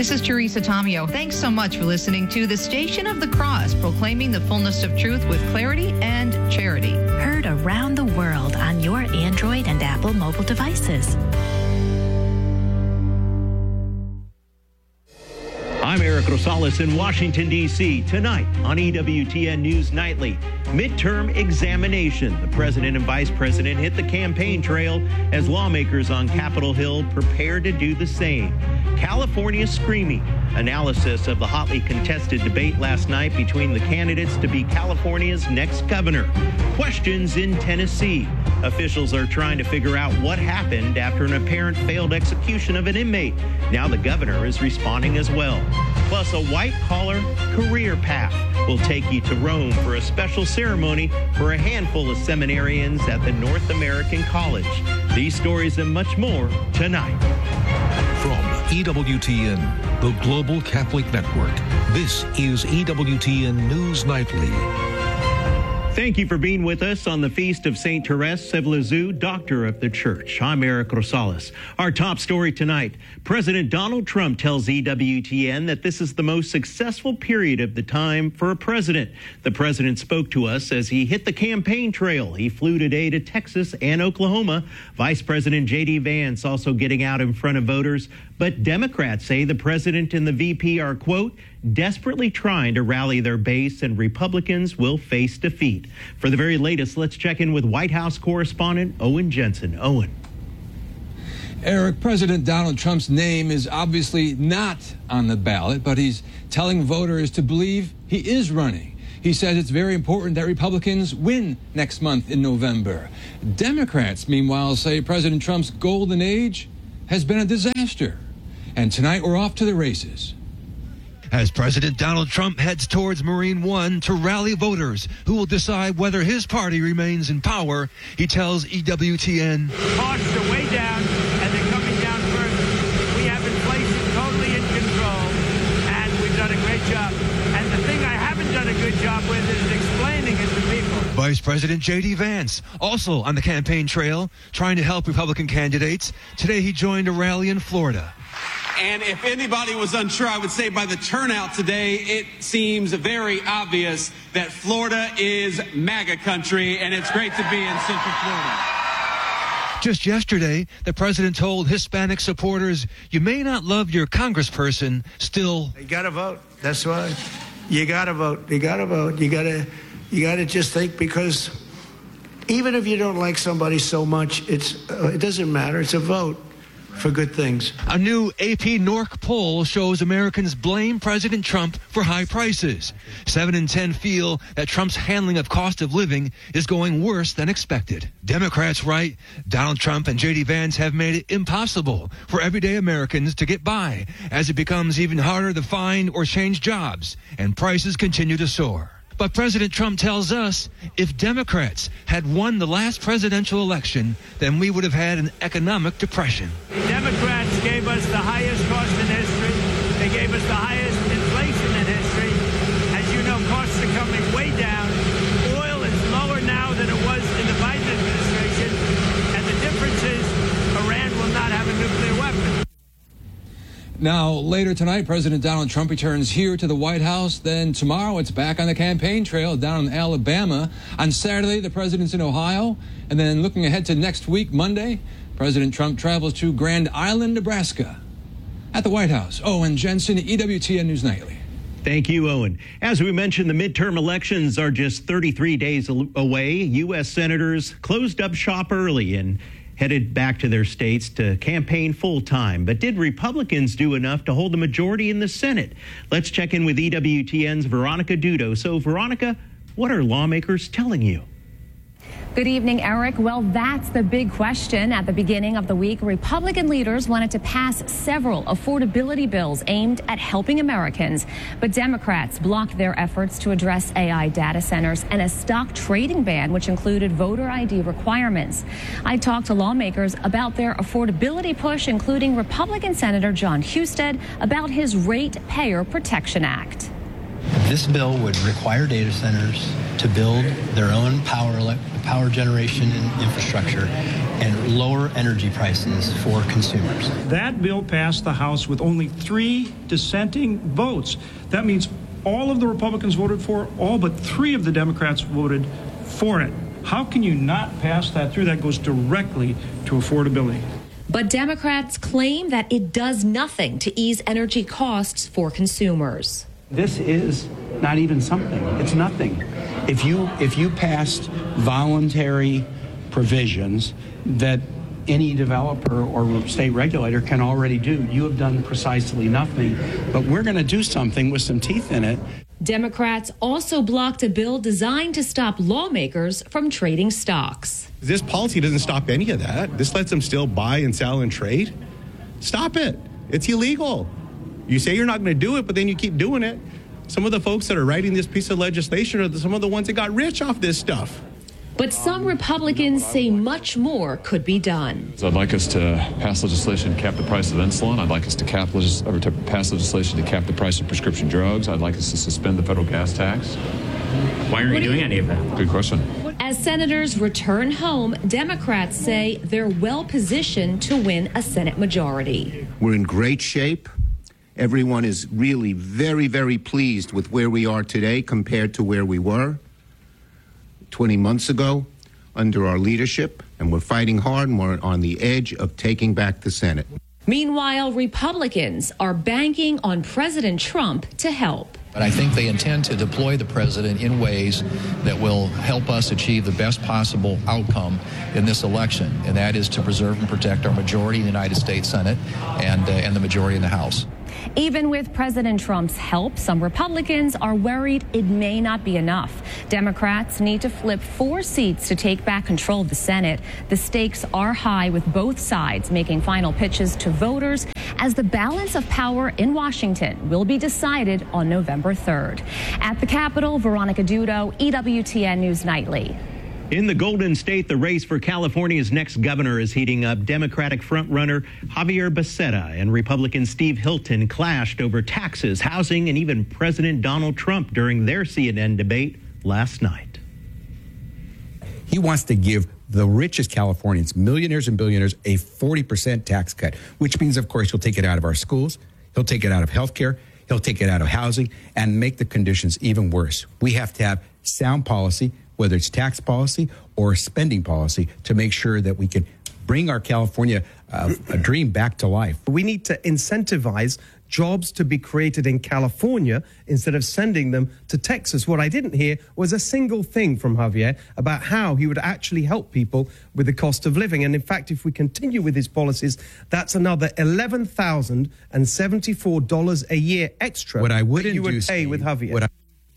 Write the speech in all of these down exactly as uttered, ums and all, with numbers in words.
This is Teresa Tomeo. Thanks so much for listening to the Station of the Cross, proclaiming the fullness of truth with clarity and charity. Heard around the world on your Android and Apple mobile devices. I'm Eric Rosales in Washington, D C Tonight on E W T N News Nightly. Midterm examination. The president and vice president hit the campaign trail as lawmakers on Capitol Hill prepare to do the same. California screaming. Analysis of the hotly contested debate last night between the candidates to be California's next governor. Questions in Tennessee. Officials are trying to figure out what happened after an apparent failed execution of an inmate. Now the governor is responding as well. Plus, a white-collar career path will take you to Rome for a special ceremony for a handful of seminarians at the North American College. These stories and much more tonight. From E W T N, the Global Catholic Network, this is E W T N News Nightly. Thank you for being with us on the Feast of Saint Therese of Lisieux, Doctor of the Church. I'm Eric Rosales. Our top story tonight, President Donald Trump tells E W T N that this is the most successful period of the time for a president. The president spoke to us as he hit the campaign trail. He flew today to Texas and Oklahoma. Vice President J D Vance also getting out in front of voters. But Democrats say the president and the V P are, quote, desperately trying to rally their base, and Republicans will face defeat. For the very latest, let's check in with White House correspondent Owen Jensen. Owen. Eric, President Donald Trump's name is obviously not on the ballot, but he's telling voters to believe he is running. He says it's very important that Republicans win next month in November. Democrats, meanwhile, say President Trump's golden age has been a disaster. And tonight we're off to the races. As President Donald Trump heads towards Marine One to rally voters who will decide whether his party remains in power, he tells E W T N. Costs are way down, and they're coming down further. We have inflation totally in control, and we've done a great job. And the thing I haven't done a good job with is explaining it to people. Vice President J D Vance, also on the campaign trail, trying to help Republican candidates. Today he joined a rally in Florida. And if anybody was unsure, I would say by the turnout today, it seems very obvious that Florida is MAGA country, and it's great to be in Central Florida. Just yesterday, the president told Hispanic supporters, you may not love your congressperson, still. You got to vote. That's why. You got to vote. You got to vote. You got to you got to just think, because even if you don't like somebody so much, it's uh, it doesn't matter. It's a vote for good things. A new A P N O R C poll shows Americans blame President Trump for high prices. Seven in ten feel that Trump's handling of cost of living is going worse than expected. Democrats write, Donald Trump and J D Vance have made it impossible for everyday Americans to get by, as it becomes even harder to find or change jobs, and prices continue to soar. But President Trump tells us if Democrats had won the last presidential election, then we would have had an economic depression. The Democrats gave us the highest cost in history. They gave us the highest inflation in history. As you know, costs are coming way down. Oil is lower now than it was in the Biden administration. And the difference is Iran will not have a nuclear weapon. Now, later tonight, President Donald Trump returns here to the White House. Then tomorrow, it's back on the campaign trail down in Alabama. On Saturday, the president's in Ohio. And then looking ahead to next week, Monday, President Trump travels to Grand Island, Nebraska. At the White House, Owen Jensen, E W T N News Nightly. Thank you, Owen. As we mentioned, the midterm elections are just thirty-three days away. U S senators closed up shop early and headed back to their states to campaign full-time. But did Republicans do enough to hold a majority in the Senate? Let's check in with E W T N's Veronica Dudo. So, Veronica, what are lawmakers telling you? Good evening, Eric. Well, that's the big question. At the beginning of the week, Republican leaders wanted to pass several affordability bills aimed at helping Americans. But Democrats blocked their efforts to address A I data centers and a stock trading ban, which included voter I D requirements. I talked to lawmakers about their affordability push, including Republican Senator John Husted, about his Ratepayer Protection Act. This bill would require data centers to build their own power power generation and infrastructure and lower energy prices for consumers. That bill passed the House with only three dissenting votes. That means all of the Republicans voted for, all but three of the Democrats voted for it. How can you not pass that through? That goes directly to affordability. But Democrats claim that it does nothing to ease energy costs for consumers. This is not even something. It's nothing. If you if you passed voluntary provisions that any developer or state regulator can already do, you have done precisely nothing. But we're going to do something with some teeth in it. Democrats also blocked a bill designed to stop lawmakers from trading stocks. This policy doesn't stop any of that. This lets them still buy and sell and trade. Stop it. It's illegal. You say you're not going to do it, but then you keep doing it. Some of the folks that are writing this piece of legislation are some of the ones that got rich off this stuff. But some Republicans say much more could be done. So I'd like us to pass legislation to cap the price of insulin. I'd like us to cap legis- or to pass legislation to cap the price of prescription drugs. I'd like us to suspend the federal gas tax. Why aren't you doing any of that? Good question. As senators return home, Democrats say they're well positioned to win a Senate majority. We're in great shape. Everyone is really very, very pleased with where we are today compared to where we were twenty months ago under our leadership, and we're fighting hard and we're on the edge of taking back the Senate. Meanwhile, Republicans are banking on President Trump to help. But I think they intend to deploy the president in ways that will help us achieve the best possible outcome in this election, and that is to preserve and protect our majority in the United States Senate and, uh, and the majority in the House. Even with President Trump's help, some Republicans are worried it may not be enough. Democrats need to flip four seats to take back control of the Senate. The stakes are high, with both sides making final pitches to voters as the balance of power in Washington will be decided on November third. At the Capitol, Veronica Dudo, E W T N News Nightly. In the Golden State, the race for California's next governor is heating up. Democratic frontrunner Javier Becerra and Republican Steve Hilton clashed over taxes, housing, and even President Donald Trump during their C N N debate last night. He wants to give the richest Californians, millionaires and billionaires, a forty percent tax cut, which means, of course, he'll take it out of our schools. He'll take it out of health care. He'll take it out of housing and make the conditions even worse. We have to have sound policy, whether it's tax policy or spending policy, to make sure that we can bring our California uh, a dream back to life. We need to incentivize jobs to be created in California instead of sending them to Texas. What I didn't hear was a single thing from Javier about how he would actually help people with the cost of living. And in fact, if we continue with his policies, that's another eleven thousand seventy-four dollars a year extra what I wouldn't that you would do, pay Steve, with Javier. What I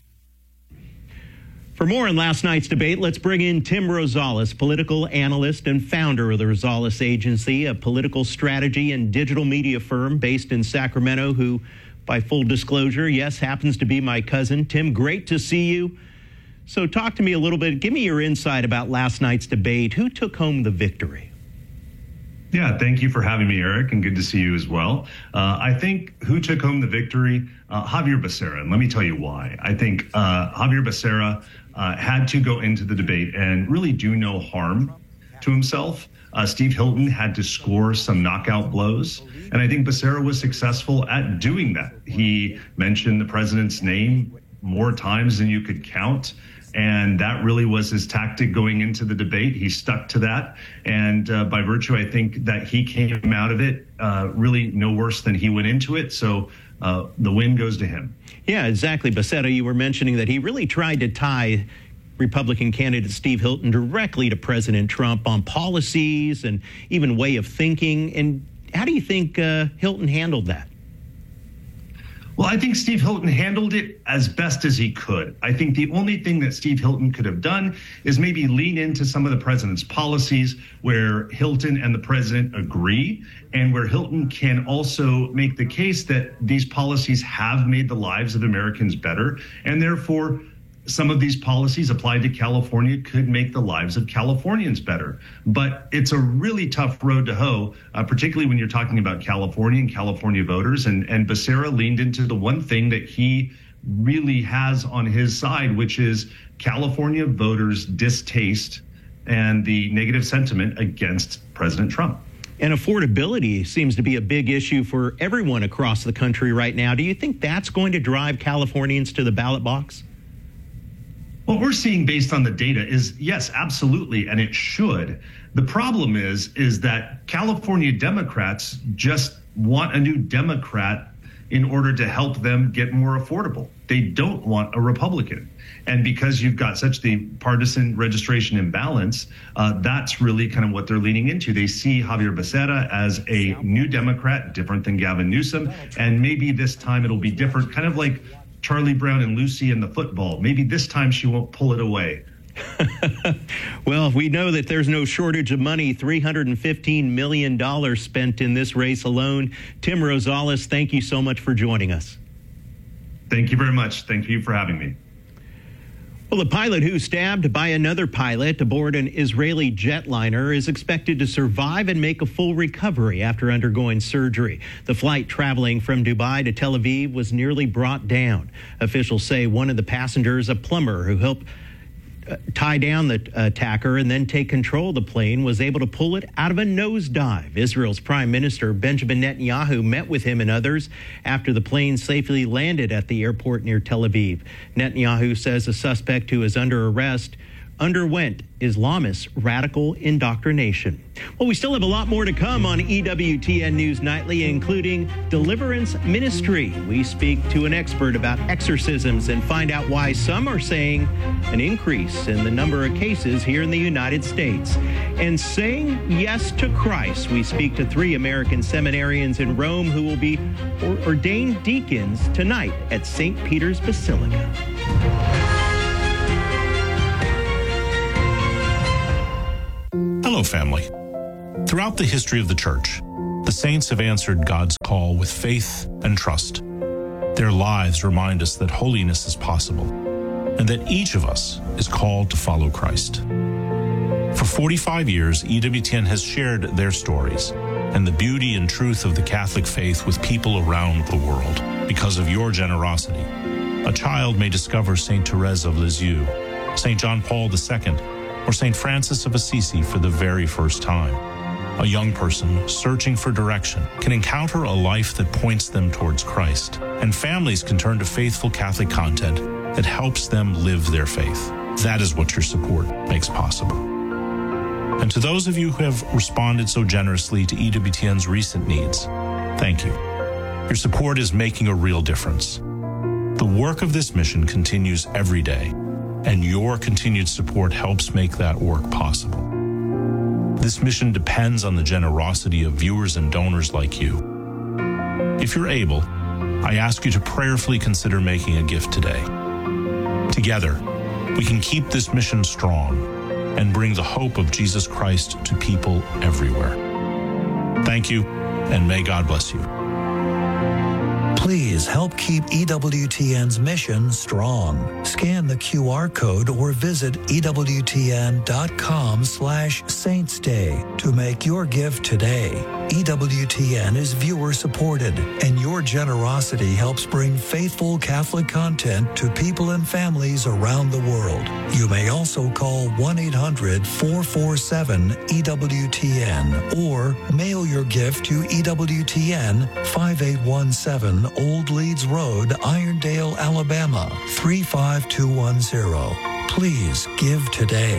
For more on last night's debate, let's bring in Tim Rosales, political analyst and founder of the Rosales Agency, a political strategy and digital media firm based in Sacramento, who, by full disclosure, yes, happens to be my cousin. Tim, great to see you. So talk to me a little bit. Give me your insight about last night's debate. Who took home the victory? Yeah, thank you for having me, Eric, and good to see you as well. Uh, I think who took home the victory? Uh, Javier Becerra, and let me tell you why. I think uh, Javier Becerra uh, had to go into the debate and really do no harm to himself. Uh, Steve Hilton had to score some knockout blows, and I think Becerra was successful at doing that. He mentioned the president's name more times than you could count. And that really was his tactic going into the debate. He stuck to that. And uh, by virtue, I think that he came out of it uh, really no worse than he went into it. So uh, the win goes to him. Yeah, exactly. Becerra, you were mentioning that he really tried to tie Republican candidate Steve Hilton directly to President Trump on policies and even way of thinking. And how do you think uh, Hilton handled that? Well, I think Steve Hilton handled it as best as he could. I think the only thing that Steve Hilton could have done is maybe lean into some of the president's policies where Hilton and the president agree, and where Hilton can also make the case that these policies have made the lives of Americans better, and therefore some of these policies applied to California could make the lives of Californians better. But it's a really tough road to hoe, uh, particularly when you're talking about California and California voters. And, and Becerra leaned into the one thing that he really has on his side, which is California voters' distaste and the negative sentiment against President Trump. And affordability seems to be a big issue for everyone across the country right now. Do you think that's going to drive Californians to the ballot box? What we're seeing based on the data is, yes, absolutely, and it should. The problem is, is that California Democrats just want a new Democrat in order to help them get more affordable. They don't want a Republican. And because you've got such the partisan registration imbalance, uh, that's really kind of what they're leaning into. They see Javier Becerra as a new Democrat, different than Gavin Newsom, and maybe this time it'll be different, kind of like Charlie Brown and Lucy in the football. Maybe this time she won't pull it away. Well, we know that there's no shortage of money, three hundred fifteen million dollars spent in this race alone. Tim Rosales, thank you so much for joining us. Thank you very much. Thank you for having me. Well, the pilot who stabbed by another pilot aboard an Israeli jetliner is expected to survive and make a full recovery after undergoing surgery. The flight traveling from Dubai to Tel Aviv was nearly brought down. Officials say one of the passengers, a plumber who helped Uh, tie down the attacker and then take control of the plane, was able to pull it out of a nosedive. Israel's Prime Minister Benjamin Netanyahu met with him and others after the plane safely landed at the airport near Tel Aviv. Netanyahu says the suspect, who is under arrest, underwent Islamist radical indoctrination. Well, we still have a lot more to come on E W T N News Nightly, including Deliverance Ministry. We speak to an expert about exorcisms and find out why some are saying an increase in the number of cases here in the United States. And saying yes to Christ, we speak to three American seminarians in Rome who will be or- ordained deacons tonight at Saint Peter's Basilica. Hello, family. Throughout the history of the church, the saints have answered God's call with faith and trust. Their lives remind us that holiness is possible and that each of us is called to follow Christ. For forty-five years, E W T N has shared their stories and the beauty and truth of the Catholic faith with people around the world. Because of your generosity, a child may discover Saint Therese of Lisieux, Saint John Paul the Second, or Saint Francis of Assisi for the very first time. A young person searching for direction can encounter a life that points them towards Christ, and families can turn to faithful Catholic content that helps them live their faith. That is what your support makes possible. And to those of you who have responded so generously to E W T N's recent needs, thank you. Your support is making a real difference. The work of this mission continues every day, and your continued support helps make that work possible. This mission depends on the generosity of viewers and donors like you. If you're able, I ask you to prayerfully consider making a gift today. Together, we can keep this mission strong and bring the hope of Jesus Christ to people everywhere. Thank you, and may God bless you. Please help keep E W T N's mission strong. Scan the Q R code or visit ewtn.com slash Saints Day to make your gift today. E W T N is viewer supported, and your generosity helps bring faithful Catholic content to people and families around the world. You may also call one eight hundred four four seven E W T N or mail your gift to E W T N five eight one seven Old Leeds Road, Irondale, Alabama three five two one zero. Please give today.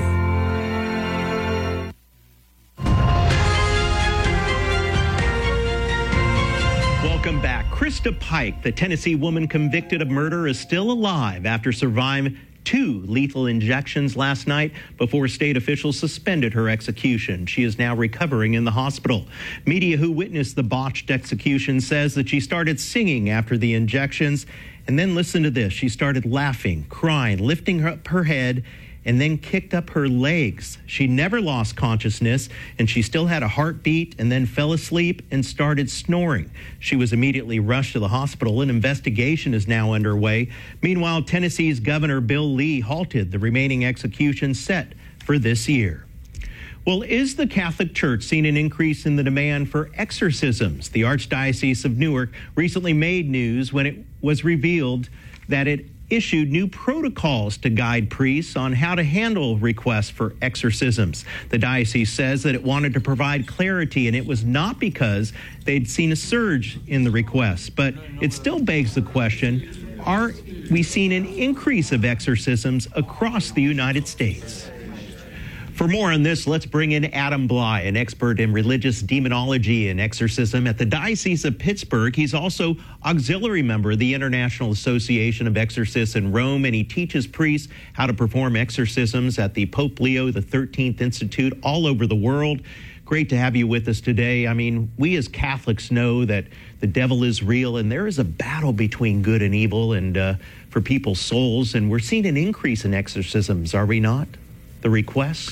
Welcome back. Krista Pike, the Tennessee woman convicted of murder, is still alive after surviving two lethal injections last night before state officials suspended her execution. She is now recovering in the hospital. Media who witnessed the botched execution says that she started singing after the injections, and then listen to this. She started laughing, crying, lifting up her head, and then kicked up her legs. She never lost consciousness, and she still had a heartbeat, and then fell asleep and started snoring. She was immediately rushed to the hospital. An investigation is now underway. Meanwhile, Tennessee's Governor Bill Lee halted the remaining executions set for this year. Well, is the Catholic Church seeing an increase in the demand for exorcisms? The Archdiocese of Newark recently made news when it was revealed that it issued new protocols to guide priests on how to handle requests for exorcisms. The diocese says that it wanted to provide clarity, and it was not because they'd seen a surge in the requests. But it still begs the question, are we seeing an increase of exorcisms across the United States? For more on this, let's bring in Adam Bly, an expert in religious demonology and exorcism at the Diocese of Pittsburgh. He's also auxiliary member of the International Association of Exorcists in Rome, and he teaches priests how to perform exorcisms at the Pope Leo the thirteenth Institute all over the world. Great to have you with us today. I mean, we as Catholics know that the devil is real, and there is a battle between good and evil and uh, for people's souls, and we're seeing an increase in exorcisms, are we not? The requests?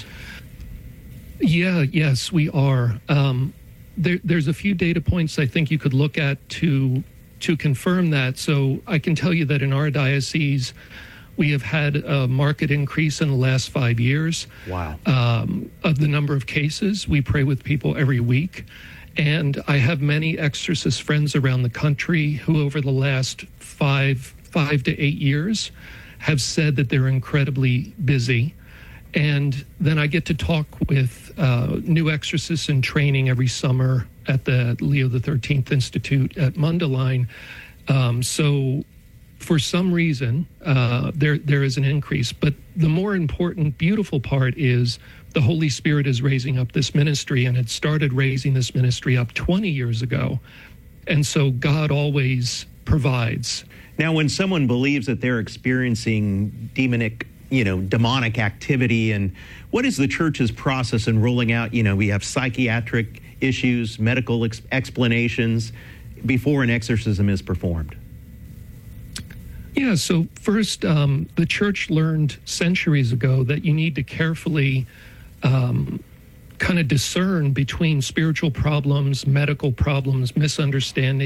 Yeah, yes, we are. Um, there, there's a few data points I think you could look at to to confirm that. So I can tell you that in our diocese, we have had a marked increase in the last five years. Wow. Um, of the number of cases. We pray with people every week. And I have many exorcist friends around the country who over the last five, five to eight years have said that they're incredibly busy. And then I get to talk with uh, new exorcists in training every summer at the Leo the thirteenth Institute at Mundelein. Um, so for some reason, uh, there there is an increase. But the more important, beautiful part is the Holy Spirit is raising up this ministry, and it started raising this ministry up twenty years ago. And so God always provides. Now, when someone believes that they're experiencing demonic you know, demonic activity, and what is the church's process in ruling out, you know, we have psychiatric issues, medical ex- explanations before an exorcism is performed? Yeah, so first, um, the church learned centuries ago that you need to carefully um, kind of discern between spiritual problems, medical problems, misunderstanding.